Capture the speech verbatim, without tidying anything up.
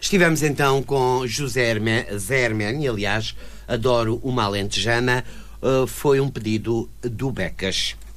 Estivemos então com José Zé Arménio, aliás, adoro uma alentejana, uh, foi um pedido do Becas.